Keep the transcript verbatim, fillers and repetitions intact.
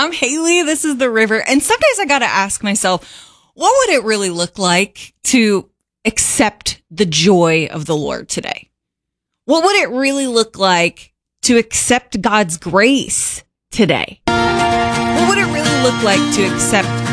I'm Haley. This is The River. And sometimes I got to ask myself, what would it really look like to accept the joy of the Lord today? What would it really look like to accept God's grace today? What would it really look like to accept